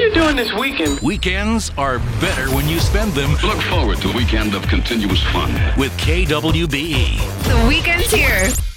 are you doing this weekend? Weekends are better when you spend them Look forward to a weekend of continuous fun. with KWBE. The weekend's here.